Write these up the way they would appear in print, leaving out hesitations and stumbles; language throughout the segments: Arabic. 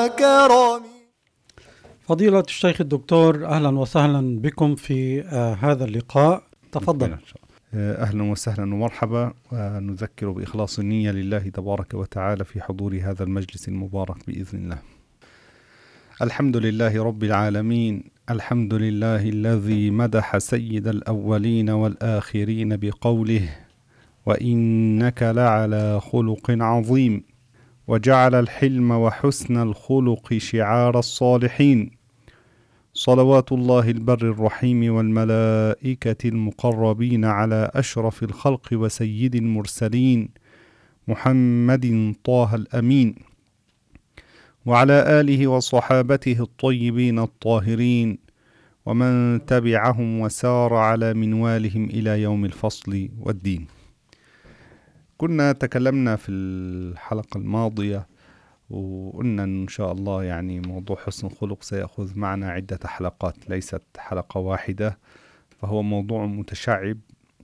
كرم. فضيلة الشيخ الدكتور، أهلا وسهلا بكم في هذا اللقاء. تفضل. أهلا وسهلا ومرحبا، ونذكر بإخلاص النية لله تبارك وتعالى في حضور هذا المجلس المبارك بإذن الله. الحمد لله رب العالمين، الحمد لله الذي مدح سيد الأولين والآخرين بقوله: وإنك لعلى خلق عظيم، وجعل الحلم وحسن الخلق شعار الصالحين. صلوات الله البر الرحيم والملائكة المقربين على أشرف الخلق وسيد المرسلين محمد طه الأمين، وعلى آله وصحابته الطيبين الطاهرين، ومن تبعهم وسار على منوالهم إلى يوم الفصل والدين. كنا تكلمنا في الحلقة الماضية وقلنا إن شاء الله يعني موضوع حسن الخلق سيأخذ معنا عدة حلقات، ليست حلقة واحدة، فهو موضوع متشعب،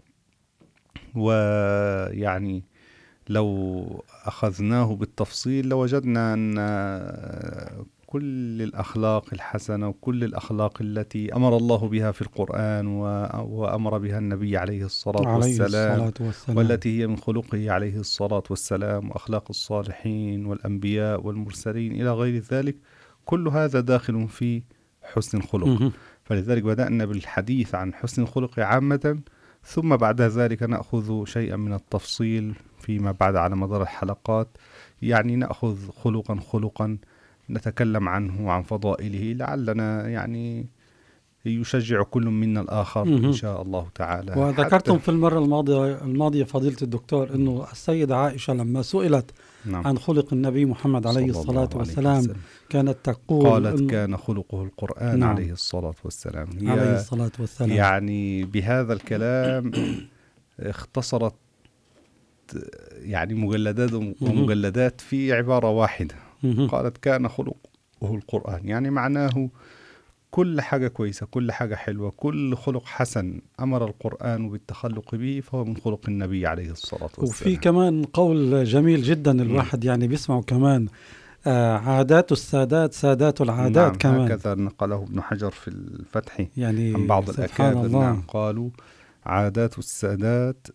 ويعني لو أخذناه بالتفصيل لوجدنا أن كل الأخلاق الحسنة وكل الأخلاق التي أمر الله بها في القرآن وأمر بها النبي عليه الصلاة والسلام، والتي هي من خلقه عليه الصلاة والسلام، وأخلاق الصالحين والأنبياء والمرسلين إلى غير ذلك، كل هذا داخل في حسن الخلق. فلذلك بدأنا بالحديث عن حسن الخلق عامة، ثم بعد ذلك نأخذ شيئا من التفصيل فيما بعد على مدار الحلقات، يعني نأخذ خلقا نتكلم عنه وعن فضائله، لعلنا يعني يشجع كل منا الآخر إن شاء الله تعالى. وذكرتم في المرة الماضية فضيلة الدكتور أنه السيدة عائشة لما سئلت عن خلق النبي محمد عليه الصلاة والسلام كانت تقول، قالت: كان خلقه القرآن. عليه الصلاة والسلام. عليه الصلاة والسلام. يعني بهذا الكلام اختصرت يعني مجلدات ومجلدات في عبارة واحدة. قالت: كان خلقه القرآن، يعني معناه كل حاجة كويسة، كل حاجة حلوة، كل خلق حسن أمر القرآن بالتخلق به فهو من خلق النبي عليه الصلاة والسلام. وفي كمان قول جميل جدا الواحد يعني بيسمعه كمان: عادات السادات سادات العادات. نعم، كمان هكذا نقله ابن حجر في الفتح يعني عن بعض الأكابر. نعم، قالوا: عادات السادات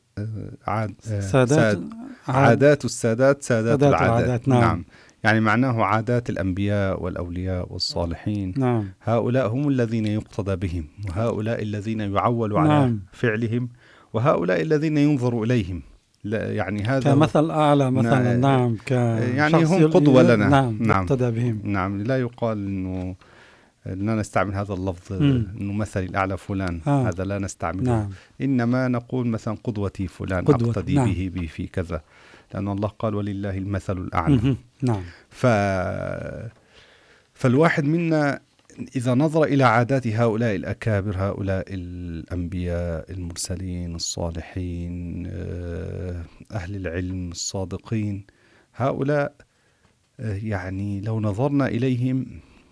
عادات السادات سادات العادات. نعم، يعني معناه عادات الأنبياء والأولياء والصالحين. نعم. هؤلاء هم الذين يقتدى بهم، وهؤلاء الذين يعول على فعلهم، وهؤلاء الذين ينظر إليهم. يعني هذا كمثل أعلى مثلا. نعم، يعني هم قدوة لنا. نعم، يقتدى بهم. نعم، لا يقال إنه لا نستعمل هذا اللفظ إنه مثل الأعلى فلان، هذا لا نستعمله. نعم. إنما نقول مثلا قدوتي فلان، أقتدي به في كذا، لأن الله قال: ولله المثل الأعلى. نعم. فالواحد منا إذا نظر إلى عادات هؤلاء الأكابر، هؤلاء الأنبياء المرسلين الصالحين أهل العلم الصادقين، هؤلاء يعني لو نظرنا إليهم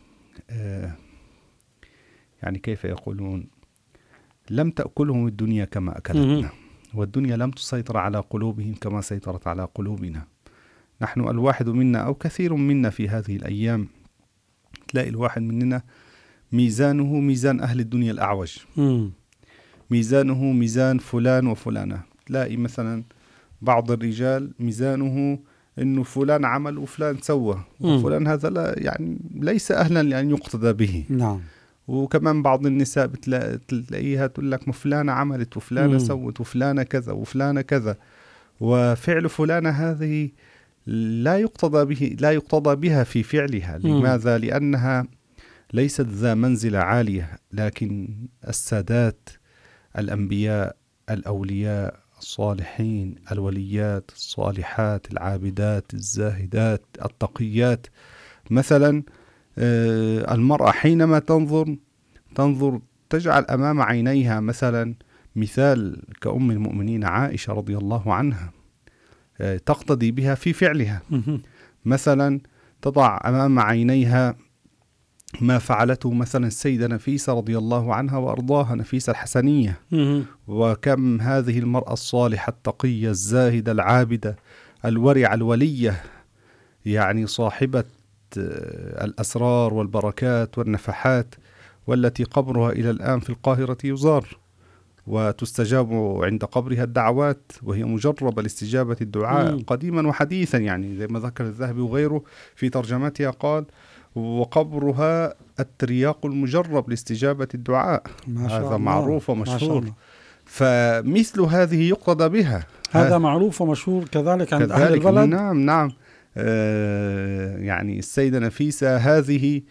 يعني كيف يقولون: لم تأكلهم الدنيا كما أكلتنا، والدنيا لم تسيطر على قلوبهم كما سيطرت على قلوبنا. نحن الواحد منا أو كثير منا في هذه الأيام تلاقي الواحد مننا ميزانه ميزان أهل الدنيا الأعوج، ميزانه ميزان فلان وفلانة. تلاقي مثلا بعض الرجال ميزانه إنه فلان عمل وفلان سوى، وفلان هذا لا يعني ليس أهلا لأن يقتدى به. نعم. وكمان بعض النساء بتلاقيها تقول لك: فلانة عملت وفلانة سوت وفلانة كذا وفلانة كذا، وفعل فلانة هذه لا يقتضى بها في فعلها. لماذا؟ لأنها ليست ذا منزلة عالية، لكن السادات الأنبياء الأولياء الصالحين الوليات الصالحات العابدات الزاهدات التقيات، مثلا المرأة حينما تنظر تجعل أمام عينيها مثلا مثال كأم المؤمنين عائشة رضي الله عنها، تقتدي بها في فعلها. مثلا تضع أمام عينيها ما فعلته مثلا السيدة نفيسة رضي الله عنها وأرضاها، نفيسة الحسنية، وكم هذه المرأة الصالحة التقية الزاهدة العابدة الورعة الولية، يعني صاحبة الأسرار والبركات والنفحات، والتي قبرها إلى الآن في القاهرة يزار، وتستجاب عند قبرها الدعوات، وهي مجربة لاستجابة الدعاء قديما وحديثا، يعني زي ما ذكر الذهبي وغيره في ترجمتها قال: وقبرها الترياق المجرب لاستجابة الدعاء. هذا معروف ومشهور. فمثل هذه يقتضى بها. هذا معروف ومشهور كذلك عند أهل البلد. نعم. يعني السيدة نفيسة هذه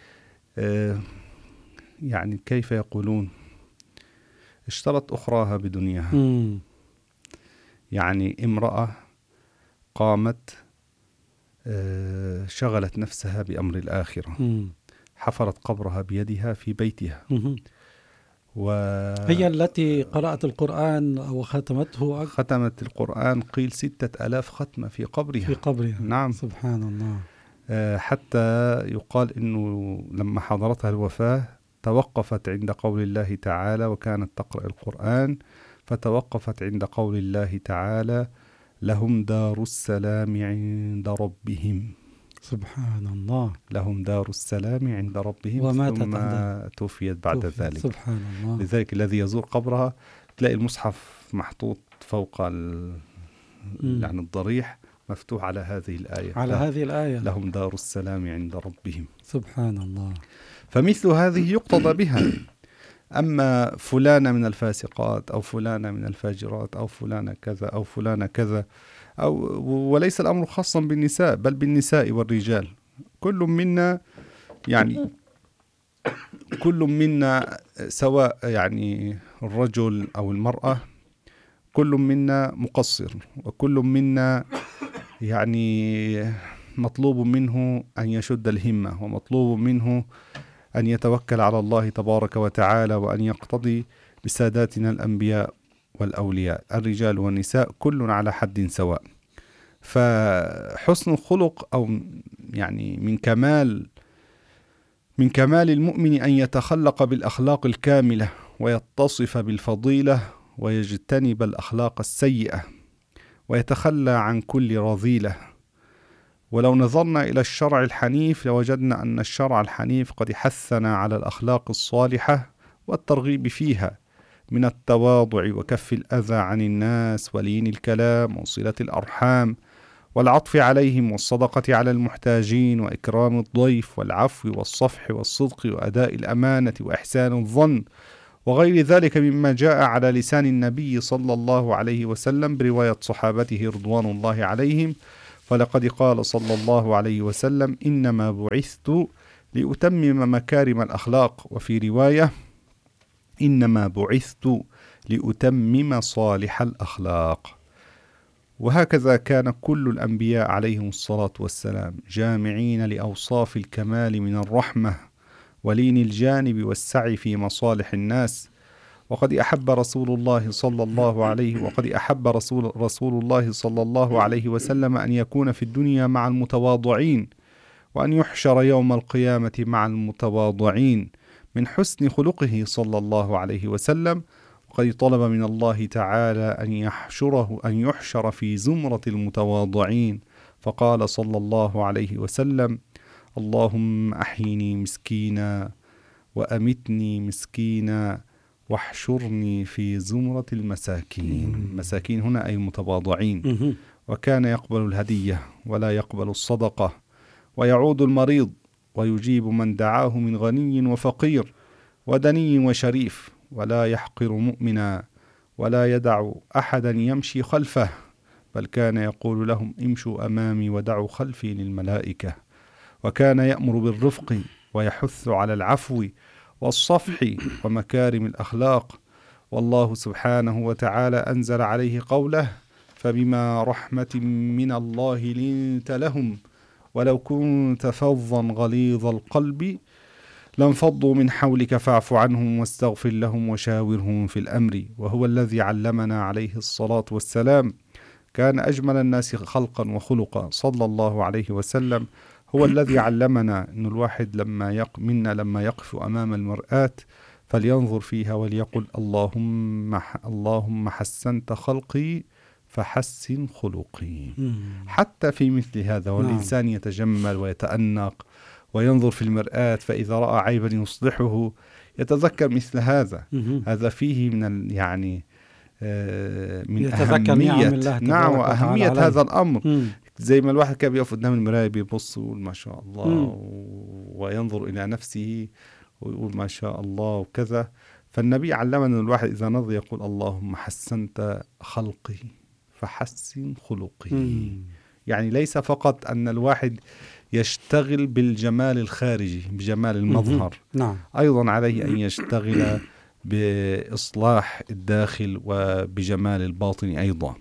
يعني كيف يقولون، اشترت أخراها بدنياها. يعني امرأة قامت شغلت نفسها بأمر الآخرة، حفرت قبرها بيدها في بيتها، هي التي قرأت القرآن وختمته. ختمت القرآن قيل 6000 ختمة في قبرها. نعم، سبحان الله. حتى يقال إنه لما حضرتها الوفاة توقفت عند قول الله تعالى، وكانت تقرأ القرآن، فتوقفت عند قول الله تعالى: لهم دار السلام عند ربهم. سبحان الله. لهم دار السلام عند ربهم، ثم توفيت بعد ذلك. سبحان الله. لذلك الذي يزور قبرها تلاقي المصحف محطوط فوق يعني الضريح مفتوح على هذه الآية، هذه الآية: لهم دار السلام عند ربهم. سبحان الله. فمثل هذه يقتضى بها. أما فلانة من الفاسقات أو فلانة من الفاجرات أو فلانة كذا أو فلانة كذا، وليس الأمر خاصا بالنساء، بل بالنساء والرجال. كل منا يعني كل منا سواء يعني الرجل أو المرأة، كل منا مقصر، وكل منا يعني مطلوب منه أن يشد الهمة، ومطلوب منه أن يتوكل على الله تبارك وتعالى، وأن يقتضي بساداتنا الأنبياء والأولياء، الرجال والنساء كل على حد سواء. فحسن الخلق أو يعني من كمال المؤمن أن يتخلق بالأخلاق الكاملة، ويتصف بالفضيلة، ويجتنب الأخلاق السيئة، ويتخلى عن كل رذيلة. ولو نظرنا إلى الشرع الحنيف لوجدنا أن الشرع الحنيف قد حثنا على الأخلاق الصالحة والترغيب فيها، من التواضع وكف الأذى عن الناس ولين الكلام وصلة الأرحام والعطف عليهم والصدقة على المحتاجين وإكرام الضيف والعفو والصفح والصدق وأداء الأمانة وإحسان الظن وغير ذلك مما جاء على لسان النبي صلى الله عليه وسلم برواية صحابته رضوان الله عليهم. فلقد قال صلى الله عليه وسلم: إنما بعثت لأتمم مكارم الأخلاق، وفي رواية: إنما بعثت لأتمم صالح الأخلاق. وهكذا كان كل الأنبياء عليهم الصلاة والسلام جامعين لأوصاف الكمال من الرحمة ولين الجانب والسعي في مصالح الناس. وقد أحب رسول الله صلى الله عليه وسلم أن يكون في الدنيا مع المتواضعين، وأن يحشر يوم القيامة مع المتواضعين من حسن خلقه صلى الله عليه وسلم. وقد طلب من الله تعالى أن يحشر في زمرة المتواضعين، فقال صلى الله عليه وسلم: اللهم أحيني مسكينا وأمتني مسكينا واحشرني في زمرة المساكين. مساكين هنا أي المتواضعين. وكان يقبل الهدية ولا يقبل الصدقة، ويعود المريض، ويجيب من دعاه من غني وفقير ودني وشريف، ولا يحقر مؤمنا، ولا يدع أحدا يمشي خلفه، بل كان يقول لهم: امشوا أمامي ودعوا خلفي للملائكة. وكان يأمر بالرفق ويحث على العفو والصفح ومكارم الأخلاق. والله سبحانه وتعالى أنزل عليه قوله: فبما رحمة من الله لنت لهم ولو كنت فظا غليظ القلب لانفضوا من حولك فاعف عنهم واستغفر لهم وشاورهم في الأمر. وهو الذي علمنا عليه الصلاة والسلام. كان أجمل الناس خلقا وخلقا صلى الله عليه وسلم. هو الذي علمنا أن الواحد لما يقف أمام المرآة فلينظر فيها وليقل: اللهم حسنت خلقي فحسن خلقي. حتى في مثل هذا والإنسان يتجمل ويتأنق وينظر في المرآة فإذا رأى عيبا يصلحه، يتذكر مثل هذا. هذا فيه من يعني من أهمية، نعم، وأهمية هذا الأمر. زي ما الواحد كان بيقف قدام المراية بيبص ويقول ما شاء الله، وينظر إلى نفسه ويقول ما شاء الله وكذا. فالنبي علمنا أن الواحد إذا نظر يقول اللهم حسنت خلقي فحسن خلقي. يعني ليس فقط أن الواحد يشتغل بالجمال الخارجي، بجمال المظهر، نعم، أيضا عليه أن يشتغل بإصلاح الداخل وبجمال الباطن أيضا.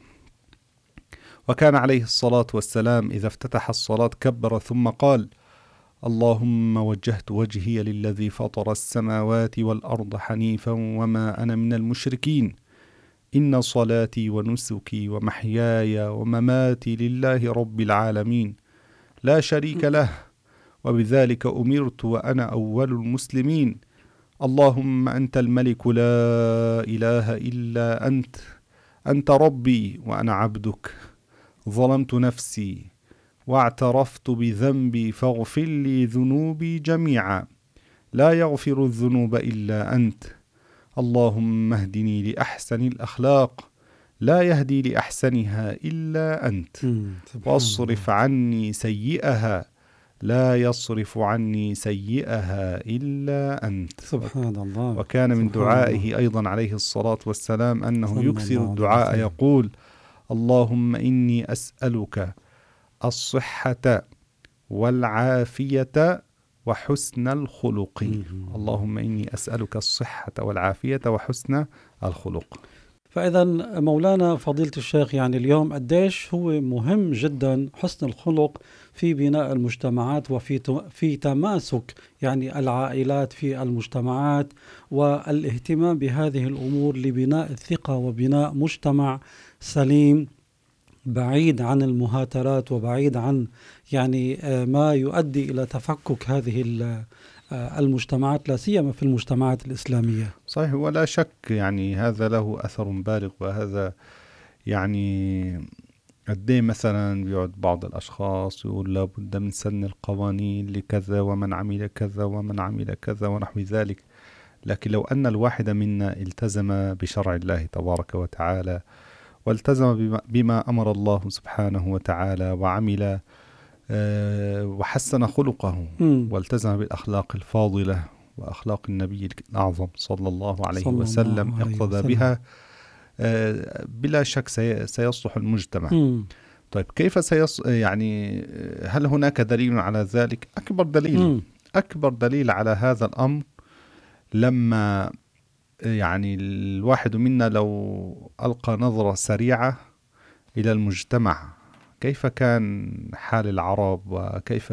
وكان عليه الصلاة والسلام إذا افتتح الصلاة كبر ثم قال اللهم وجهت وجهي للذي فطر السماوات والأرض حنيفا وما أنا من المشركين، إن صلاتي ونسكي ومحياي ومماتي لله رب العالمين لا شريك له وبذلك أمرت وأنا أول المسلمين. اللهم أنت الملك لا إله إلا أنت، أنت ربي وأنا عبدك، ظلمت نفسي واعترفت بذنبي فاغفر لي ذنوبي جميعا، لا يغفر الذنوب إلا أنت. اللهم اهدني لأحسن الأخلاق لا يهدي لأحسنها إلا أنت، واصرف عني سيئها لا يصرف عني سيئها إلا أنت. سبحان الله. وكان من دعائه أيضا عليه الصلاة والسلام أنه يكثر الدعاء يقول اللهم إني أسألك الصحة والعافية وحسن الخلق. اللهم إني أسألك الصحة والعافية وحسن الخلق. فإذا مولانا فضيلة الشيخ، يعني اليوم قديش هو مهم جدا حسن الخلق في بناء المجتمعات وفي تماسك يعني العائلات في المجتمعات، والاهتمام بهذه الأمور لبناء الثقة وبناء مجتمع سليم بعيد عن المهاترات وبعيد عن يعني ما يؤدي إلى تفكك هذه المجتمعات، لا سيما في المجتمعات الإسلامية. صحيح، ولا شك يعني هذا له أثر بالغ. وهذا يعني قديه مثلا بيقعد بعض الأشخاص يقول لابد من سن القوانين لكذا ومن عمل كذا ومن عمل كذا ونحو ذلك. لكن لو أن الواحد منا التزم بشرع الله تبارك وتعالى والتزم بما أمر الله سبحانه وتعالى وعمل وحسن خلقه والتزم بالأخلاق الفاضلة وأخلاق النبي الأعظم صلى الله عليه وسلم اقتدى بها، بلا شك سيصلح المجتمع. طيب كيف يعني هل هناك دليل على ذلك؟ أكبر دليل على هذا الأمر لما يعني الواحد منا لو ألقى نظرة سريعة إلى المجتمع، كيف كان حال العرب وكيف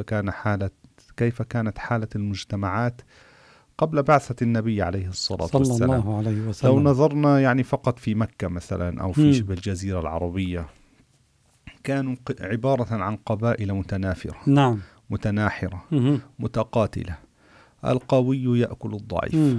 كانت حالة المجتمعات قبل بعثة النبي عليه الصلاة والسلام. الله عليه وسلم. لو نظرنا يعني فقط في مكة مثلا أو في شبه الجزيرة العربية، كانوا عبارة عن قبائل متنافرة، نعم، متناحرة، متقاتلة، القوي يأكل الضعيف،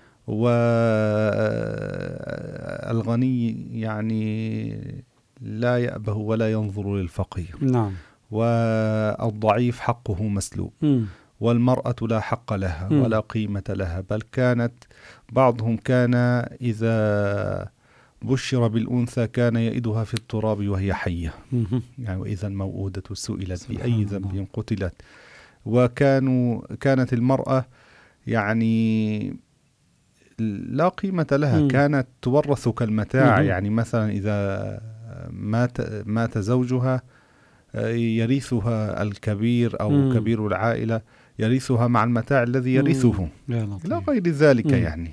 والغني يعني لا يأبه ولا ينظر للفقير، نعم، والضعيف حقه مسلوب، والمرأة لا حق لها ولا قيمة لها، بل كانت بعضهم كان إذا بشر بالأنثى كان يئدها في التراب وهي حية، يعني وإذا الموءودة سئلت بأي ذنب قتلت. وكانت المرأة يعني لا قيمة لها، كانت تورث كالمتاع. يعني مثلا إذا مات زوجها يرثها الكبير أو كبير العائلة، يرثها مع المتاع الذي يرثه لا غير ذلك. يعني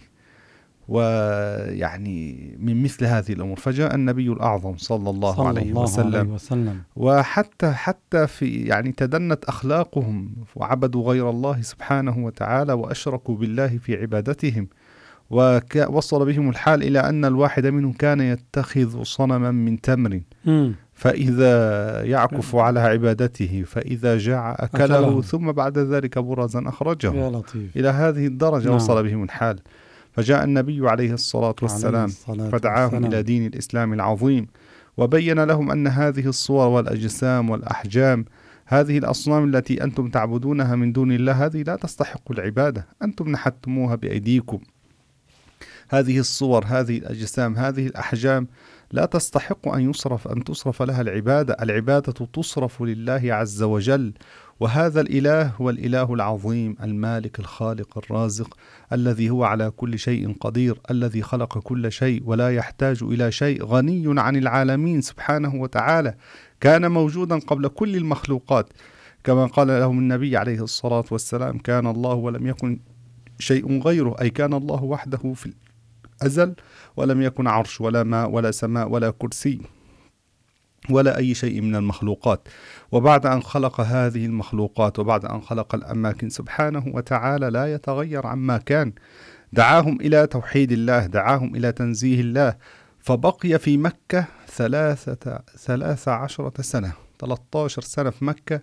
ويعني من مثل هذه الأمور فجاء النبي الأعظم صلى الله عليه وسلم وحتى في يعني تدنت أخلاقهم وعبدوا غير الله سبحانه وتعالى وأشركوا بالله في عبادتهم، ووصل بهم الحال إلى أن الواحد منهم كان يتخذ صنما من تمر فإذا يعكف على عبادته فإذا جاع أكله ثم بعد ذلك برزا أخرجه. إلى هذه الدرجة وصل بهم الحال. فجاء النبي عليه الصلاة والسلام فدعاهم إلى دين الإسلام العظيم، وبين لهم أن هذه الصور والأجسام والأحجام هذه الأصنام التي أنتم تعبدونها من دون الله هذه لا تستحق العبادة، أنتم نحتموها بأيديكم. هذه الصور، هذه الأجسام، هذه الأحجام لا تستحق أن تصرف لها العبادة. العبادة تصرف لله عز وجل، وهذا الإله هو الإله العظيم المالك الخالق الرازق الذي هو على كل شيء قدير، الذي خلق كل شيء ولا يحتاج إلى شيء، غني عن العالمين سبحانه وتعالى، كان موجودا قبل كل المخلوقات، كما قال لهم النبي عليه الصلاة والسلام: كان الله ولم يكن شيء غيره، أي كان الله وحده في الأزل، ولم يكن عرش ولا ماء ولا سماء ولا كرسي ولا أي شيء من المخلوقات. وبعد أن خلق هذه المخلوقات وبعد أن خلق الأماكن سبحانه وتعالى لا يتغير عما كان، دعاهم إلى توحيد الله، دعاهم إلى تنزيه الله، فبقي في مكة 13 سنة 13 سنة في مكة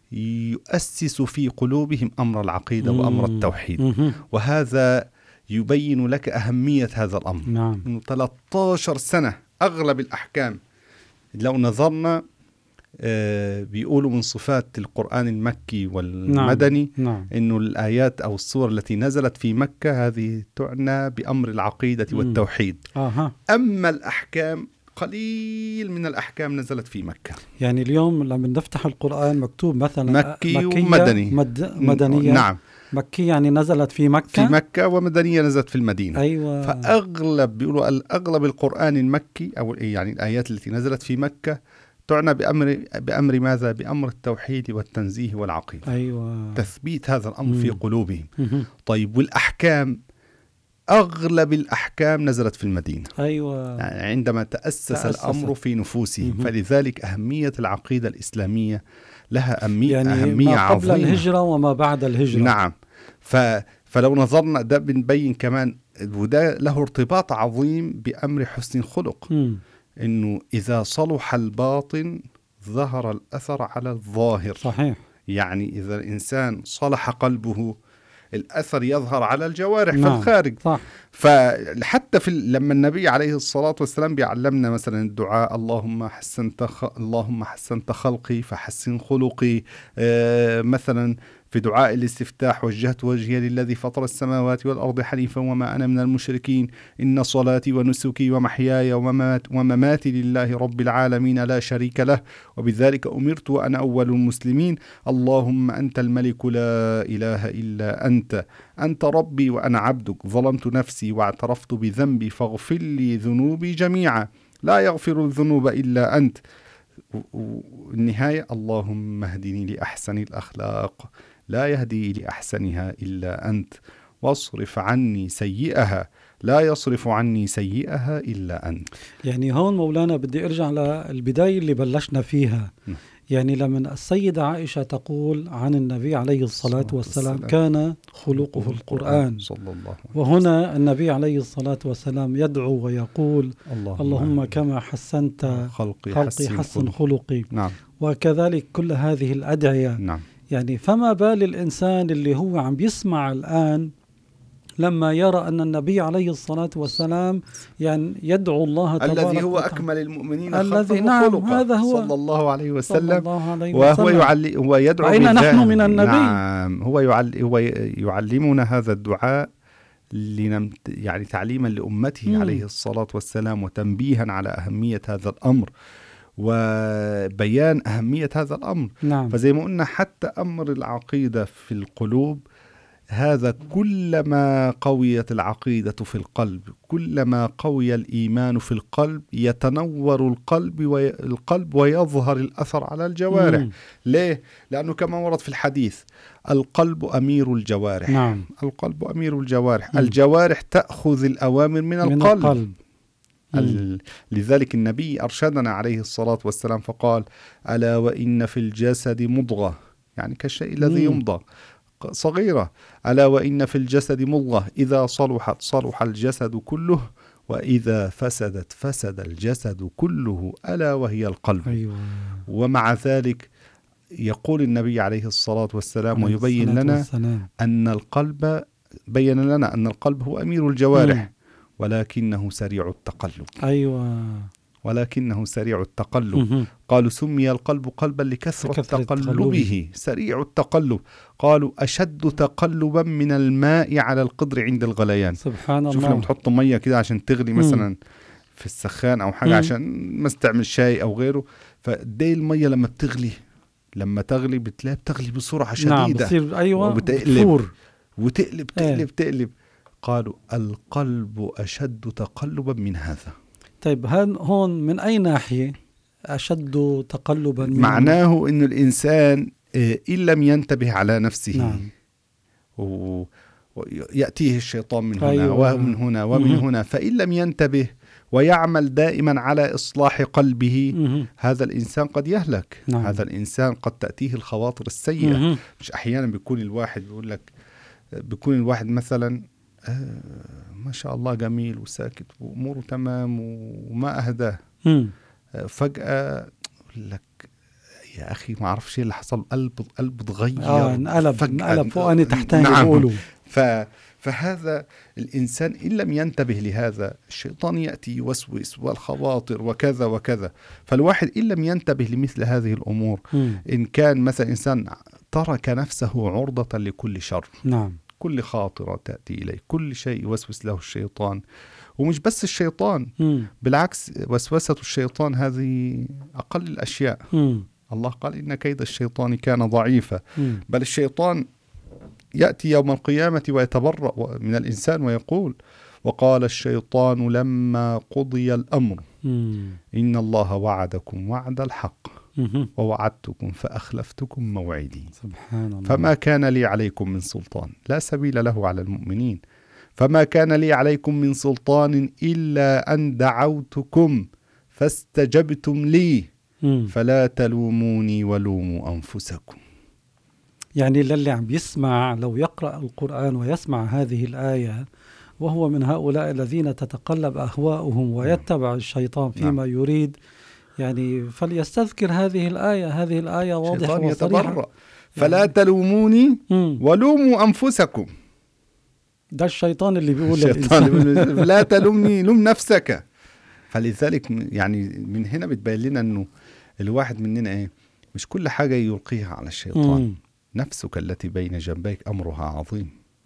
يؤسس في قلوبهم أمر العقيدة وأمر التوحيد. وهذا يبين لك أهمية هذا الأمر. نعم. 13 سنة أغلب الأحكام لو نظرنا بيقولوا من صفات القرآن المكي والمدني نعم. إنه الآيات أو السور التي نزلت في مكة هذه تعنى بأمر العقيدة والتوحيد. أما الأحكام قليل من الأحكام نزلت في مكة. يعني اليوم لما نفتح القرآن مكتوب مثلا مكي ومدني. مدنية. نعم. مكي يعني نزلت في مكة، في مكة، ومدنية نزلت في المدينة. أيوة. فأغلب بيقولوا الأغلب القرآن المكي أو يعني الآيات التي نزلت في مكة تعنى بأمر ماذا؟ بأمر التوحيد والتنزيه والعقيدة. أيوة. تثبيت هذا الأمر في قلوبهم. طيب، والأحكام أغلب الأحكام نزلت في المدينة. أيوة. يعني عندما تأسس الأمر في نفسهم. فلذلك أهمية العقيدة الإسلامية لها أهمية ما قبل عظيمة. الهجرة وما بعد الهجرة. نعم. فلو نظرنا ده بنبين كمان، وده له ارتباط عظيم بأمر حسن الخلق. إنه إذا صلح الباطن ظهر الأثر على الظاهر. صحيح. يعني إذا الإنسان صلح قلبه الأثر يظهر على الجوارح في الخارج. صح. فحتى لما النبي عليه الصلاة والسلام بيعلمنا مثلا الدعاء: اللهم حسنت خلقي فحسن خلقي. مثلا في دعاء الاستفتاح: وجهت وجهي للذي فطر السماوات والأرض حنيفا وما أنا من المشركين، إن صلاتي ونسكي ومحياي ومماتي لله رب العالمين لا شريك له، وبذلك أمرت وأنا أول المسلمين. اللهم أنت الملك لا إله إلا أنت ربي وأنا عبدك، ظلمت نفسي واعترفت بذنبي فاغفر لي ذنوبي جميعا، لا يغفر الذنوب إلا أنت. النهاية: اللهم اهدني لأحسن الأخلاق، لا يهدي لأحسنها إلا أنت، واصرف عني سيئها، لا يصرف عني سيئها إلا أنت. يعني هون مولانا بدي أرجع للبداية اللي بلشنا فيها. يعني لما السيدة عائشة تقول عن النبي عليه الصلاة والسلام كان خلقه القرآن، صلى الله عليه وسلم. وهنا النبي عليه الصلاة والسلام يدعو ويقول: اللهم كما حسنت خلقي حسن خلقي. نعم. وكذلك كل هذه الأدعية. نعم. يعني فما بال الإنسان اللي هو عم بيسمع الآن لما يرى أن النبي عليه الصلاة والسلام يعني يدعو الله تبارك وتعالى، الذي هو أكمل المؤمنين الذي هذا هو صلى الله عليه وسلم، وهو يدعو أين نحن من النبي؟ نعم. هو يعلمنا هذا الدعاء يعني تعليما لأمته عليه الصلاة والسلام، وتنبيها على أهمية هذا الأمر وبيان أهمية هذا الأمر. نعم. فزي ما قلنا حتى أمر العقيدة في القلوب، هذا كلما قويت العقيدة في القلب، كلما قوي الإيمان في القلب، يتنور القلب ويظهر الأثر على الجوارح. ليه؟ لأنه كما ورد في الحديث: القلب أمير الجوارح. نعم. القلب أمير الجوارح. الجوارح تأخذ الأوامر من القلب. لذلك النبي أرشدنا عليه الصلاة والسلام فقال: ألا وإن في الجسد مضغة، يعني كالشيء الذي يمضغ، صغيرة. ألا وإن في الجسد مضغة إذا صلحت صلح الجسد كله، وإذا فسدت فسد الجسد كله، ألا وهي القلب. أيوة. ومع ذلك يقول النبي عليه الصلاة والسلام ويبين لنا أن القلب، بين لنا أن القلب هو أمير الجوارح، ولكنه سريع التقلب. أيوة. ولكنه سريع التقلب. مهم. قالوا سمي القلب قلبا لكثرة تقلبه، سريع التقلب. قالوا أشد تقلبا من الماء على القدر عند الغليان. سبحان شوف الله. لما تحط مية كده عشان تغلي مثلا في السخان أو حاجة عشان ما تعمل شاي أو غيره، فدي المية لما بتغلي، لما تغلي بتلاقي بتغلي بسرعة شديدة. نعم بتصير أيوة وبتقلب وتقلب ايه. تقلب. قالوا القلب أشد تقلبا من هذا. طيب هون من أي ناحية أشد تقلبا؟ معناه إنه الإنسان إن لم ينتبه على نفسه، نعم. ويأتيه الشيطان من هنا أيوة. ومن هنا ومن هنا، فإن لم ينتبه ويعمل دائما على إصلاح قلبه، هذا الإنسان قد يهلك. نعم. هذا الإنسان قد تأتيه الخواطر السيئة. مش أحيانا بيكون الواحد بيقول لك، بيكون الواحد مثلا ما شاء الله جميل وساكت وأموره تمام وما أهداه، فجأة يقول لك يا أخي ما أعرفش إيه اللي حصل، قلب تغير، انقلب فوقاني تحتاني. نعم. بيقولوا فهذا الإنسان إن لم ينتبه لهذا، الشيطان يأتي يوسوس والخواطر وكذا وكذا. فالواحد إن لم ينتبه لمثل هذه الأمور، إن كان مثلا إنسان ترك نفسه عرضة لكل شر، نعم، كل خاطرة تأتي إليه، كل شيء يوسوس له الشيطان. ومش بس الشيطان، بالعكس وسوسة الشيطان هذه أقل الأشياء. الله قال إن كيد الشيطان كان ضعيفا. بل الشيطان يأتي يوم القيامة ويتبرأ من الإنسان ويقول وقال الشيطان لما قضي الأمر إن الله وعدكم وعد الحق ووعدتكم فأخلفتكم موعدي. سبحان الله. فما كان لي عليكم من سلطان، لا سبيل له على المؤمنين. فما كان لي عليكم من سلطان إلا أن دعوتكم فاستجبتم لي فلا تلوموني ولوموا أنفسكم. يعني للي عم يسمع لو يقرأ القرآن ويسمع هذه الآية وهو من هؤلاء الذين تتقلب أهواؤهم ويتبع الشيطان فيما يريد، يعني فليستذكر هذه الآية واضحة وصريحة. فلا تلوموني ولوموا أنفسكم. ده الشيطان اللي بيقول للإنسان لا تلومني لوم نفسك. فلذلك يعني من هنا بتبين لنا أنه الواحد مننا مش كل حاجة يلقيها على الشيطان. نفسك التي بين جنبيك أمرها عظيم.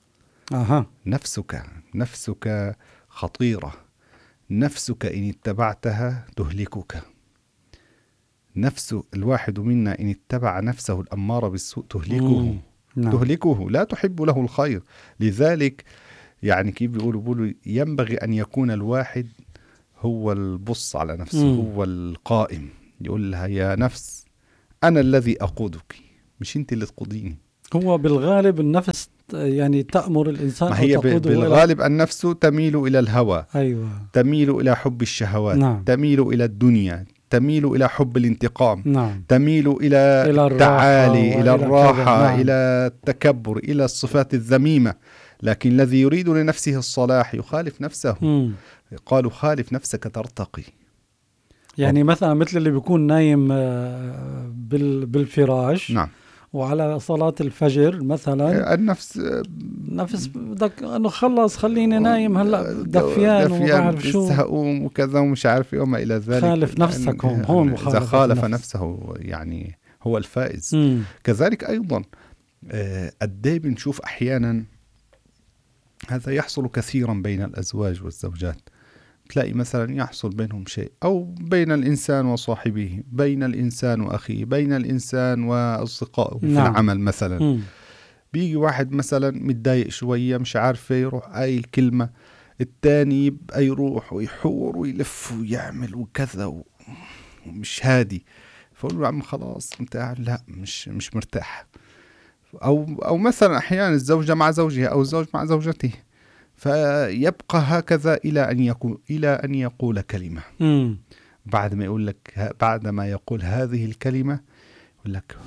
نفسك خطيرة. نفسك إن اتبعتها تهلكك. نفس الواحد منا إن اتبع نفسه الأمارة بالسوء تهلكه. تهلكه، لا تحب له الخير. لذلك يعني كيف بيقولوا ينبغي أن يكون الواحد هو البص على نفسه، هو القائم، يقول لها يا نفس أنا الذي أقودك، مش أنت اللي تقوديني. هو بالغالب النفس يعني تأمر الإنسان، ما هي بالغالب النفس تميل إلى الهوى. أيوة. تميل إلى حب الشهوات. نعم. تميل إلى الدنيا، تميل إلى حب الانتقام. نعم. تميل إلى التعالي، إلى الراحة. نعم. إلى التكبر، إلى الصفات الذميمة. لكن الذي يريد لنفسه الصلاح يخالف نفسه. قالوا خالف نفسك ترتقي. يعني مثل اللي بيكون نايم بالفراش. نعم. وعلى صلاة الفجر مثلا النفس بدك انه خلص خليني نايم هلا دفيان وما بعرف شو هقوم وكذا ومش عارف ايه وما الى ذلك. خالف نفسك هون اذا خالف نفسه يعني هو الفائز. كذلك ايضا قديه بنشوف احيانا هذا يحصل كثيرا بين الازواج والزوجات. تلاقي مثلا يحصل بينهم شيء، أو بين الإنسان وصاحبه، بين الإنسان وأخيه، بين الإنسان وأصدقائه في العمل مثلا. بيجي واحد مثلا متضايق شوية مش عارفة يروح قايل كلمة، التاني يبقى يروح ويحور ويلف ويعمل وكذا ومش هادي. فقول له يا عم خلاص انت لا مش مرتاح. أو مثلا أحيانا الزوجة مع زوجها أو الزوج مع زوجته، فيبقى هكذا إلى أن يقول كلمة. بعد ما يقول هذه الكلمة يقول لك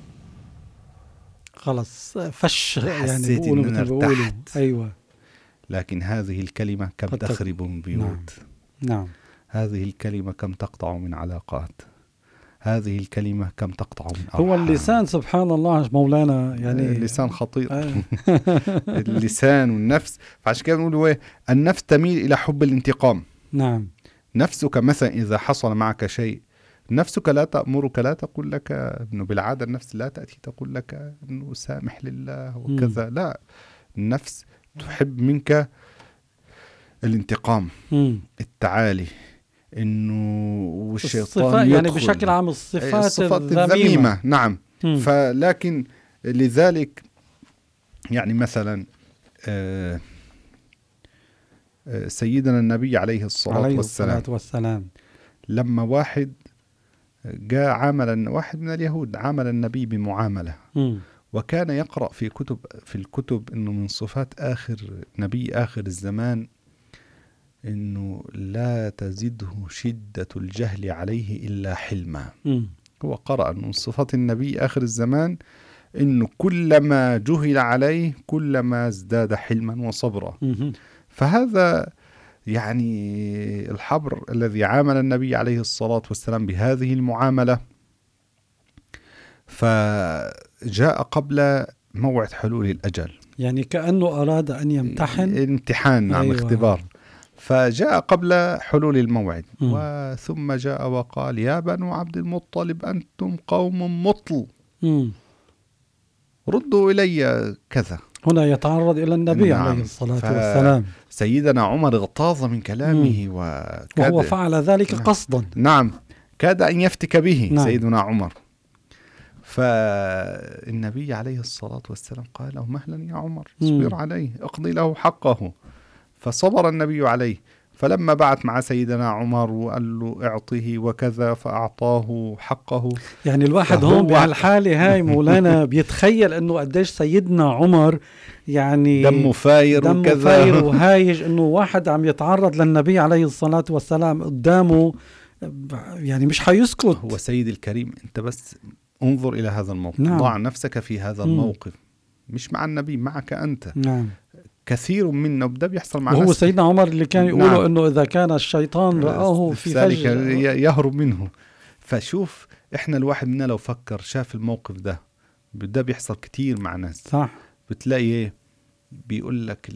خلص فش، يعني بيقولوا أيوة. لكن هذه الكلمة كم تخرب بيوت. نعم. هذه الكلمة كم تقطع من علاقات. هذه الكلمة كم تقطع من أرحام. هو اللسان سبحان الله مولانا، يعني اللسان خطير. اللسان والنفس. فعشان كده بنقول النفس تميل إلى حب الانتقام. نعم. نفسك مثلا إذا حصل معك شيء، نفسك لا تأمرك، لا تقول لك إنه بالعادة النفس لا تأتي تقول لك إنه سامح لله وكذا، لا، النفس تحب منك الانتقام، التعالي، إنه والشيطان يعني يدخل بشكل عام الصفات الذميمة. نعم. فلكن لذلك يعني مثلا سيدنا النبي عليه الصلاة والسلام لما واحد جاء واحد من اليهود عامل النبي بمعاملة، وكان يقرأ في الكتب إنه من صفات نبي آخر الزمان إنه لا تزده شدة الجهل عليه إلا حلما. هو قرأ أنه من صفات النبي آخر الزمان إنه كلما جهل عليه كلما ازداد حلما وصبرا. فهذا يعني الحبر الذي عامل النبي عليه الصلاة والسلام بهذه المعاملة، فجاء قبل موعد حلول الأجل، يعني كأنه أراد أن يمتحن امتحان. نعم. أيوة. اختبار. فجاء قبل حلول الموعد ثم جاء وقال يا بنو عبد المطلب أنتم قوم مطل، ردوا إلي كذا. هنا يتعرض إلى النبي نعم. عليه الصلاة والسلام. سيدنا عمر اغتاظ من كلامه وهو فعل ذلك قصدا. نعم، كاد أن يفتك به. نعم. سيدنا عمر. فالنبي عليه الصلاة والسلام قال له مهلا يا عمر، اصبر عليه، اقضي له حقه. فصبر النبي عليه، فلما بعث مع سيدنا عمر وقال له اعطيه وكذا فأعطاه حقه. يعني الواحد هون بهالحالة هاي مولانا بيتخيل انه قديش سيدنا عمر يعني دمه فاير وهايج، انه واحد عم يتعرض للنبي عليه الصلاة والسلام قدامه، يعني مش حيسكت. هو سيد الكريم، انت بس انظر إلى هذا الموقف. نعم. ضع نفسك في هذا الموقف، مش مع النبي، معك أنت. نعم. كثير منا وده بيحصل مع وهو سيدنا عمر اللي كان يقوله نعم. انه اذا كان الشيطان رآه في ذلك يهرب منه. فشوف احنا الواحد منا لو فكر شاف الموقف ده بيحصل كتير مع ناس. صح. بتلاقي ايه بيقول لك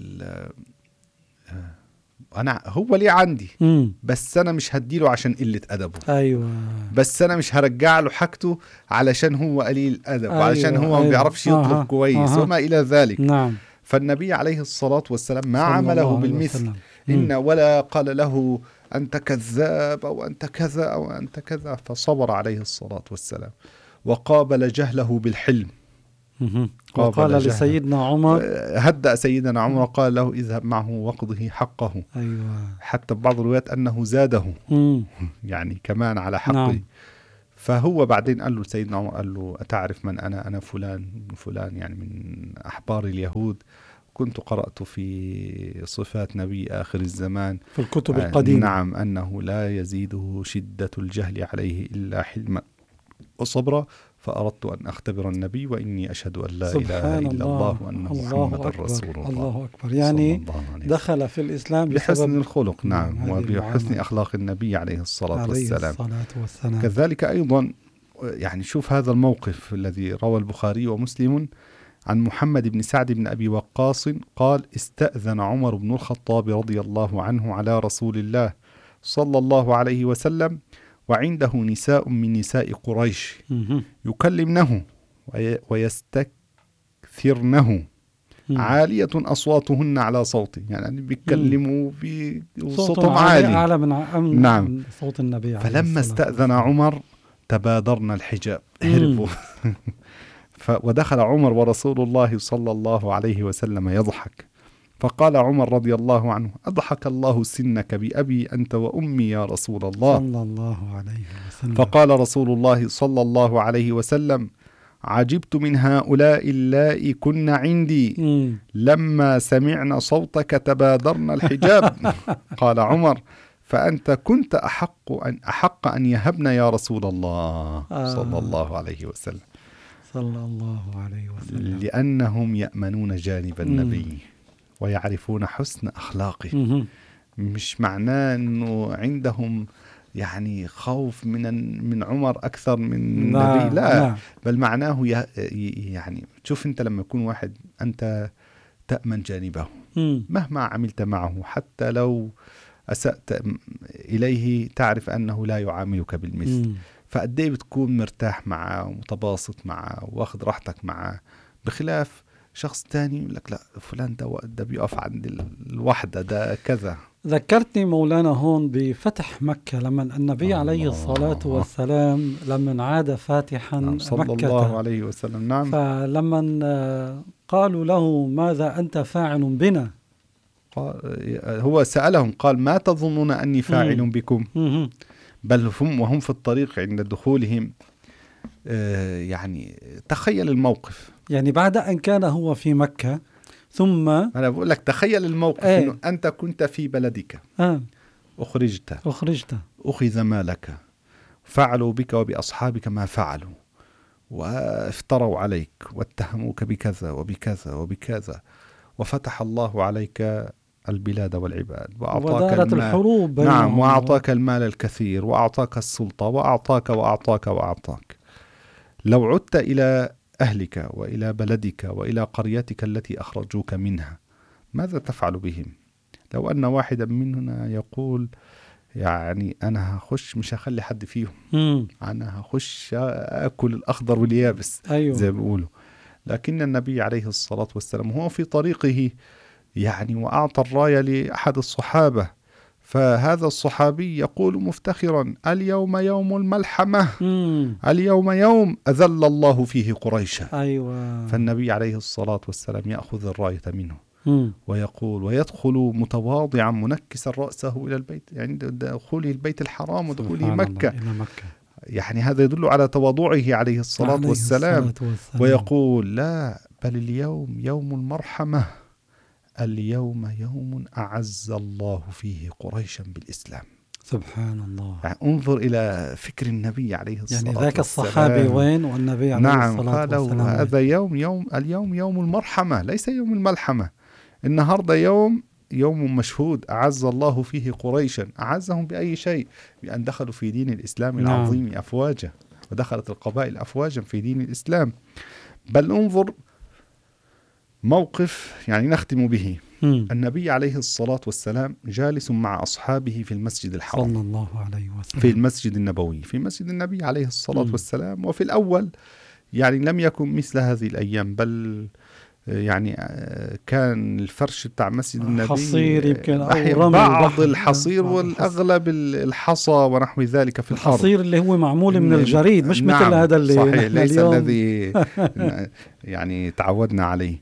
انا هو ليه عندي بس انا مش هديله عشان قلة ادبه. ايوه. بس انا مش هرجع له حاجته علشان هو قليل الادب. أيوة. وعلشان هو ما بيعرفش يطلب كويس وما الى ذلك. نعم. فالنبي عليه الصلاة والسلام ما عمله بالمثل. ولا قال له أنت كذاب أو أنت كذا أو أنت كذا، فصبر عليه الصلاة والسلام وقابل جهله بالحلم. وقال لسيدنا عمر، هدأ سيدنا عمر وقال له اذهب معه واقضه حقه. أيوة. حتى ببعض الروايات أنه زاده يعني كمان على حقه. نعم. فهو بعدين قال له سيدنا عمر، قال له أتعرف من أنا فلان يعني من أحبار اليهود، كنت قرأت في صفات نبي آخر الزمان في الكتب القديمة. نعم، أنه لا يزيده شدة الجهل عليه إلا حلما وصبرا، فأردت أن أختبر النبي وإني أشهد أن لا إله إلا الله وأن محمد رسول الله. الله أكبر. يعني دخل في الإسلام بحسن الخلق. نعم. وبحسن أخلاق النبي عليه الصلاة والسلام. كذلك أيضا يعني شوف هذا الموقف الذي روى البخاري ومسلم عن محمد بن سعد بن أبي وقاص قال استأذن عمر بن الخطاب رضي الله عنه على رسول الله صلى الله عليه وسلم وعنده نساء من نساء قريش يكلمنه ويستكثرنه عالية أصواتهن على صوته، يعني بيتكلموا بصوتهم عالي أعلى من نعم. صوت النبي. فلما استأذن عمر تبادرنا الحجاب، هربوا ودخل عمر ورسول الله صلى الله عليه وسلم يضحك، فقال عمر رضي الله عنه أضحك الله سنك بأبي أنت وأمي يا رسول الله صلى الله عليه وسلم. فقال رسول الله صلى الله عليه وسلم عجبت من هؤلاء اللائي كن عندي لما سمعنا صوتك تبادرنا الحجاب. قال عمر فأنت كنت أحق أن يهبنا يا رسول الله صلى الله عليه وسلم صلى الله عليه وسلم، لأنهم يأمنون جانب النبي ويعرفون حسن أخلاقه. مش معناه أنه عندهم يعني خوف من عمر أكثر من النبي، لا. بل معناه يعني شوف أنت لما يكون واحد أنت تأمن جانبه مهما عملت معه، حتى لو أسأت إليه تعرف أنه لا يعاملك بالمثل. فقديه بتكون مرتاح معه ومتباسط معه واخد راحتك معه، بخلاف شخص تاني يقول لك لا فلان ده بيقف عند الوحدة، ده كذا. ذكرتني مولانا هون بفتح مكة، لما النبي عليه الصلاة والسلام لما عاد فاتحا نعم صلى مكة الله عليه وسلم. نعم. فلما قالوا له ماذا أنت فاعل بنا، هو سألهم قال ما تظنون أني فاعل بكم؟ بل هم في الطريق عند دخولهم يعني تخيل الموقف، يعني بعد أن كان هو في مكة ثم أنا بقول لك تخيل الموقف إنه أنت كنت في بلدك أخرجت أخذ مالك، فعلوا بك وبأصحابك ما فعلوا وافتروا عليك واتهموك بكذا وبكذا وبكذا، وفتح الله عليك البلاد والعباد وأعطاك الحروب بينهم. نعم، وأعطاك المال الكثير وأعطاك السلطة وأعطاك وأعطاك وأعطاك. لو عدت إلى أهلك وإلى بلدك وإلى قريتك التي أخرجوك منها ماذا تفعل بهم؟ لو أن واحدا مننا يقول يعني أنا هخش مش هخلي حد فيهم، أنا هخش أكل الأخضر واليابس. أيوة. زي ما بيقولوا. لكن النبي عليه الصلاة والسلام هو في طريقه يعني وأعطى الراية لأحد الصحابة، فهذا الصحابي يقول مفتخرا اليوم يوم الملحمة، اليوم يوم أذل الله فيه قريشا. أيوة. فالنبي عليه الصلاة والسلام يأخذ الراية منه ويقول ويدخل متواضعا منكسا رأسه إلى البيت، يعني دخوله البيت الحرام ودخوله مكة. يعني هذا يدل على تواضعه عليه الصلاة والسلام. ويقول لا بل اليوم يوم المرحمة، اليوم يوم أعز الله فيه قريشا بالإسلام. سبحان الله. يعني انظر إلى فكر النبي عليه الصلاة والسلام. يعني ذاك الصحابي وين والنبي عليه الصلاة والسلام. نعم، قالوا هذا اليوم يوم المرحمة ليس يوم الملحمة. النهاردة يوم مشهود أعز الله فيه قريشا. أعزهم بأي شيء؟ بأن دخلوا في دين الإسلام العظيم أفواجا، ودخلت القبائل أفواجا في دين الإسلام. بل انظر موقف يعني نختم به. النبي عليه الصلاة والسلام جالس مع أصحابه في المسجد الحرام صلى الله عليه وسلم، في المسجد النبوي، في مسجد النبي عليه الصلاة والسلام. وفي الأول يعني لم يكن مثل هذه الأيام، بل يعني كان الفرش بتاع مسجد النبي حصير يمكن أو بعض الحصير والأغلب الحصى ونحو ذلك في الأرض. الحصير اللي هو معمول من الجريد، مش نعم مثل هذا اللي صحيح ليس اليوم. الذي يعني تعودنا عليه.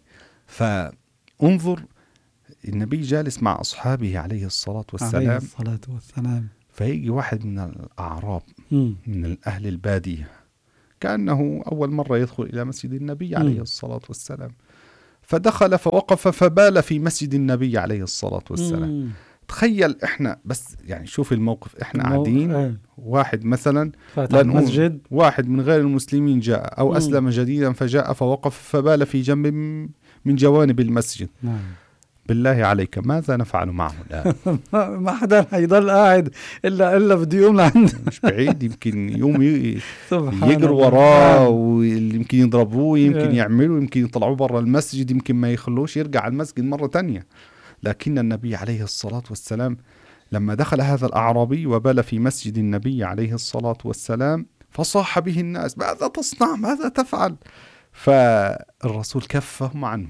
فانظر النبي جالس مع أصحابه عليه الصلاة والسلام فيجي واحد من الأعراب من أهل البادية كأنه أول مرة يدخل إلى مسجد النبي عليه الصلاة والسلام، فدخل فوقف فبال في مسجد النبي عليه الصلاة والسلام. تخيل إحنا بس يعني شوف الموقف، إحنا قاعدين واحد مثلا المسجد، واحد من غير المسلمين جاء أو أسلم جديدا فجاء فوقف فبال في جنب من جوانب المسجد. بالله عليك ماذا نفعل معه الآن؟ ما حدا حيضل قاعد إلا بده يقوم لعنده. مش بعيد يمكن يوم يجروا وراه ويمكن يضربوه، يمكن يعملوا، يمكن يطلعوه برا المسجد، يمكن ما يخلوش يرجع المسجد مرة تانية. لكن النبي عليه الصلاة والسلام لما دخل هذا الأعرابي وبال في مسجد النبي عليه الصلاة والسلام فصاح به الناس ماذا تصنع ماذا تفعل؟ فالرسول كفهم عنه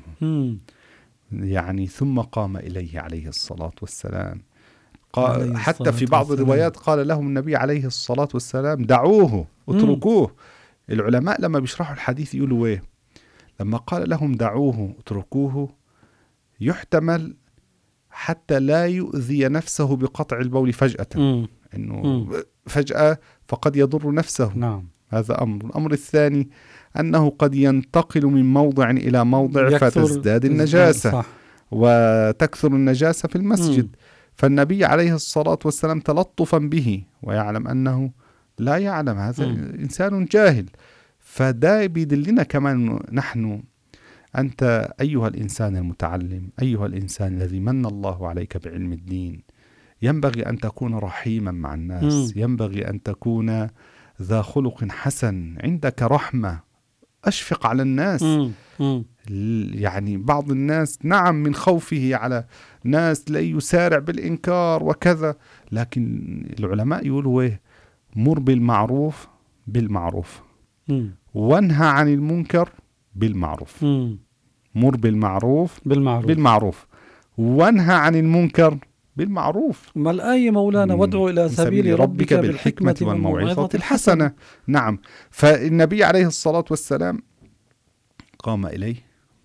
يعني ثم قام إليه عليه الصلاة والسلام. حتى في بعض الروايات قال لهم النبي عليه الصلاة والسلام دعوه اتركوه. العلماء لما بيشرحوا الحديث يقولوا ايه؟ لما قال لهم دعوه اتركوه يحتمل حتى لا يؤذي نفسه بقطع البول فجأة، إنه فجأة فقد يضر نفسه. نعم. هذا الأمر الثاني أنه قد ينتقل من موضع إلى موضع فتزداد النجاسة صح. وتكثر النجاسة في المسجد. فالنبي عليه الصلاة والسلام تلطفا به ويعلم أنه لا يعلم، هذا إنسان جاهل. فدا بيدلنا كمان نحن أنت أيها الإنسان المتعلم، أيها الإنسان الذي من الله عليك بعلم الدين، ينبغي أن تكون رحيما مع الناس، ينبغي أن تكون ذا خلق حسن، عندك رحمة، أشفق على الناس. يعني بعض الناس نعم من خوفه على ناس لا يسارع بالإنكار وكذا، لكن العلماء يقولوا إيه؟ مر بالمعروف بالمعروف وانهى عن المنكر بالمعروف. مر بالمعروف بالمعروف وانهى عن المنكر بالمعروف. ما الآية مولانا وادعو إلى سبيل ربك بالحكمة والموعظة الحسنة. نعم. فالنبي عليه الصلاة والسلام قام إليه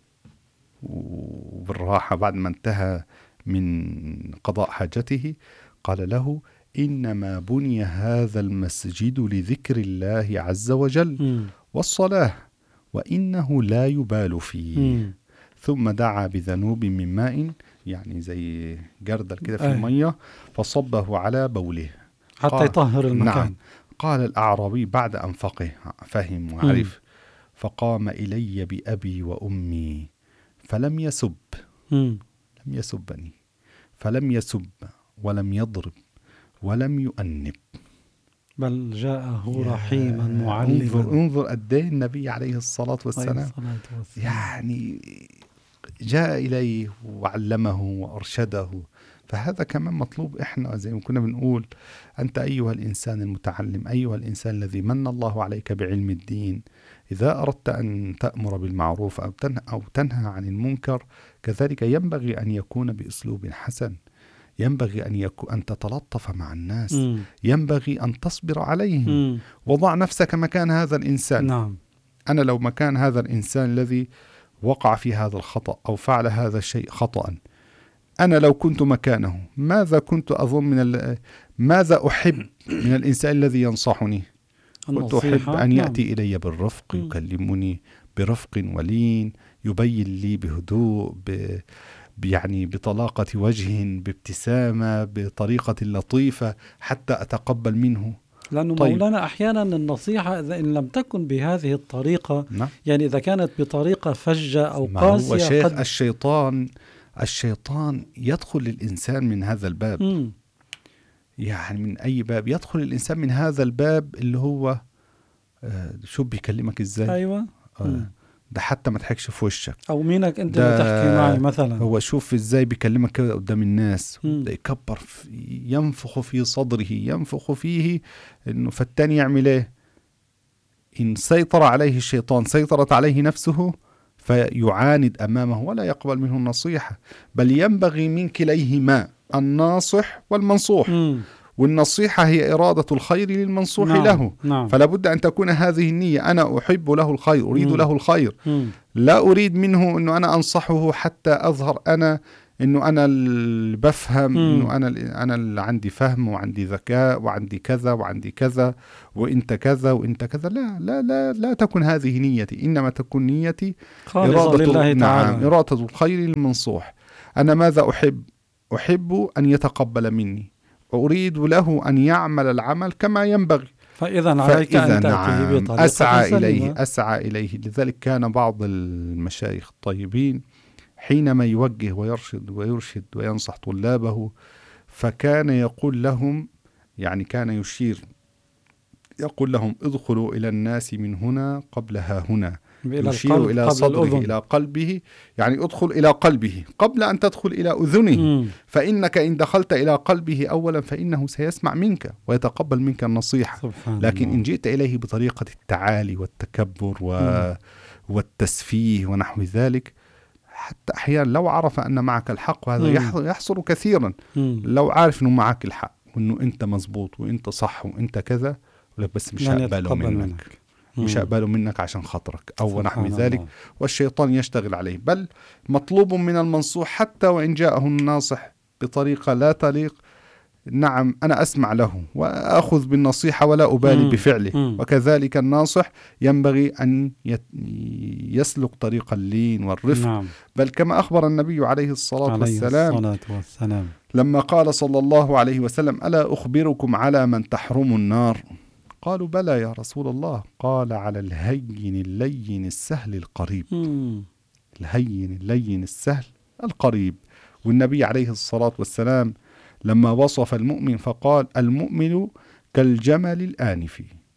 وبالراحة بعد ما انتهى من قضاء حاجته قال له إنما بني هذا المسجد لذكر الله عز وجل والصلاة وإنه لا يبال فيه. ثم دعا بذنوب من ماء، يعني زي جردل كده في المية، فصبه على بوله حتى يطهر المكان. نعم. قال الأعرابي بعد أن فهم وعرف فقام إلي بأبي وأمي فلم يسب لم يسبني، فلم يسب ولم يضرب ولم يؤنب، بل جاءه رحيما معلما. انظر قد ايه النبي عليه الصلاة والسلام يعني جاء إليه وعلمه وأرشده. فهذا كمان مطلوب. إحنا زي ما كنا بنقول أنت أيها الإنسان المتعلم، أيها الإنسان الذي من الله عليك بعلم الدين، إذا أردت أن تأمر بالمعروف أو تنهى عن المنكر كذلك ينبغي أن يكون بأسلوب حسن، ينبغي أن تتلطف مع الناس، ينبغي أن تصبر عليهم. وضع نفسك مكان هذا الإنسان. نعم. أنا لو مكان هذا الإنسان الذي وقع في هذا الخطأ أو فعل هذا الشيء خطأ، أنا لو كنت مكانه ماذا كنت أظن ماذا أحب من الإنسان الذي ينصحني؟ كنت أحب أن يأتي إلي بالرفق، يكلمني برفق ولين، يبين لي بهدوء، يعني بطلاقة وجه، بابتسامة، بطريقة لطيفة حتى أتقبل منه. لأنه مولانا أحيانا النصيحة إذا إن لم تكن بهذه الطريقة، يعني إذا كانت بطريقة فجة أو قاسية، هو شيخ الشيطان يدخل للإنسان من هذا الباب. يعني من أي باب يدخل الإنسان من هذا الباب اللي هو شو بيكلمك إزاي؟ أيوة. ده حتى ما تحكش في وشك، أو مينك أنت اللي تحكي معي مثلا. هو شوف إزاي بيكلمك كده قدام الناس، ده يكبر ينفخ في صدره، ينفخ فيه إنه فالتاني يعمل إيه؟ إن سيطر عليه الشيطان سيطرت عليه نفسه فيعاند أمامه ولا يقبل منه النصيحة. بل ينبغي من كليهما الناصح والمنصوح، والنصيحة هي إرادة الخير للمنصوح له. فلا بد أن تكون هذه النية، أنا أحب له الخير، أريد له الخير، لا أريد منه أنه أنا أنصحه حتى أظهر أنا أنه أنا اللي بفهم، أنه أنا اللي عندي فهم وعندي ذكاء وعندي كذا وعندي كذا وإنت كذا وإنت كذا. لا لا لا لا تكن هذه نيتي، إنما تكون نيتي إرادة الخير للمنصوح. أنا ماذا أحب أن يتقبل مني، أريد له أن يعمل العمل كما ينبغي. فإذا عليك أن تأتيه بطريقة أسعى إليه. لذلك كان بعض المشايخ الطيبين حينما يوجه ويرشد وينصح طلابه فكان يقول لهم، يعني كان يشير يقول لهم ادخلوا إلى الناس من هنا قبل ها هنا، يشير إلى صدره إلى قلبه، يعني ادخل إلى قلبه قبل أن تدخل إلى أذنه. فإنك إن دخلت إلى قلبه أولا فإنه سيسمع منك ويتقبل منك النصيحة. لكن إن جئت إليه بطريقة التعالي والتكبر والتسفيه ونحو ذلك، حتى أحيانا لو عرف أن معك الحق، وهذا يحصل كثيرا، لو عارف أنه معك الحق وأنه أنت مزبوط وأنت صح وأنت كذا، بس مش هقبله منك، مش هقبله منك عشان خاطرك أو نحو ذلك، والشيطان يشتغل عليه. بل مطلوب من المنصوح حتى وإن جاءه الناصح بطريقة لا تليق، نعم أنا أسمع له وأخذ بالنصيحة ولا أبالي بفعله. وكذلك الناصح ينبغي أن يسلك طريق اللين والرفق. بل كما أخبر النبي عليه الصلاة والسلام لما قال صلى الله عليه وسلم ألا أخبركم على من تحرم النار؟ قالوا بلى يا رسول الله. قال على الهين اللين السهل القريب. الهين اللين السهل القريب. والنبي عليه الصلاة والسلام لما وصف المؤمن فقال المؤمن كالجمل الآنف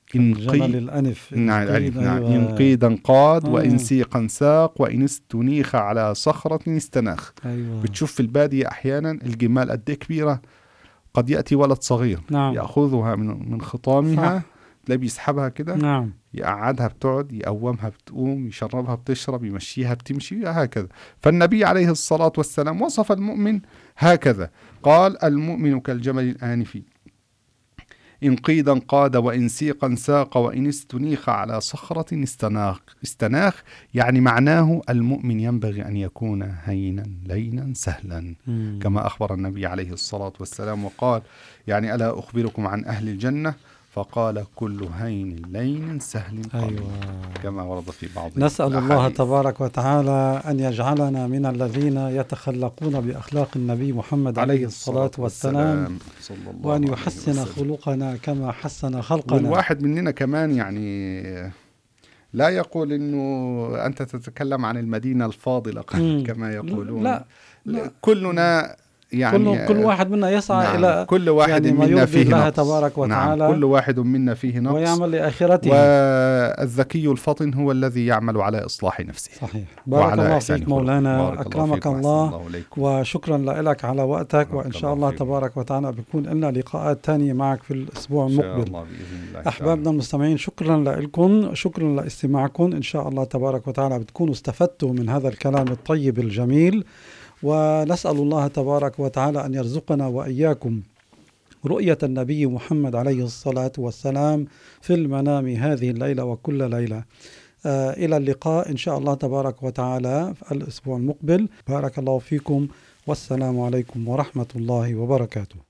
جمل الأنف. نعم إنقيد، نعم. أيوة. إن قيدا قاد وإن سيقا ساق وإن استنيخ على صخرة استناخ. أيوة. بتشوف في البادية أحيانا الجمال قد كبيرة، قد يأتي ولد صغير نعم. يأخذها من خطامها، تلاقي بيسحبها كده، نعم. يقعدها بتقعد، يقومها بتقوم، يشربها بتشرب، يمشيها بتمشي، هكذا. فالنبي عليه الصلاة والسلام وصف المؤمن هكذا، قال: المؤمن كالجمل الآنف إن قيدا قاد وإن سيقا ساق وإن استنيخ على صخرة استناخ. يعني معناه المؤمن ينبغي أن يكون هينا لينا سهلا، كما أخبر النبي عليه الصلاة والسلام وقال: يعني ألا أخبركم عن أهل الجنة؟ فقال: كل هين لين سهل قليل. أيوة. كما ورد في بعض نسأل الأحاديث. الله تبارك وتعالى أن يجعلنا من الذين يتخلقون بأخلاق النبي محمد عليه الصلاة والسلام، وأن يحسن خلقنا كما حسن خلقنا. والواحد مننا كمان يعني لا يقول إنه أنت تتكلم عن المدينة الفاضلة كما يقولون. لا. كلنا يعني كل واحد منا يسعى نعم. إلى كل واحد يعني منا فيه الله نقص. تبارك وتعالى. نعم. كل واحد منا فيه نقص ويعمل لآخرته. والذكي الفطن هو الذي يعمل على إصلاح نفسه. صحيح. بارك الله فيك مولانا، أكرمك الله، وشكرا لك على وقتك. وإن شاء الله تبارك وتعالى بيكون لنا لقاءات تانية معك في الأسبوع المقبل. أحبابنا المستمعين، شكرا لكم، شكرا لاستماعكم. إن شاء الله تبارك وتعالى بتكونوا استفدتوا من هذا الكلام الطيب الجميل، ونسأل الله تبارك وتعالى أن يرزقنا وإياكم رؤية النبي محمد عليه الصلاة والسلام في المنام هذه الليلة وكل ليلة. إلى اللقاء إن شاء الله تبارك وتعالى في الأسبوع المقبل. بارك الله فيكم، والسلام عليكم ورحمة الله وبركاته.